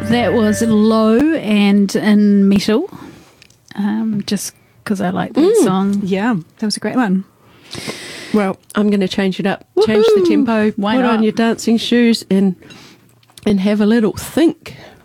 That was Low and In Metal, just because I like that song. Yeah, that was a great one. Well, I'm going to change it up. Change the tempo. Why put not? on your dancing shoes and have a little think.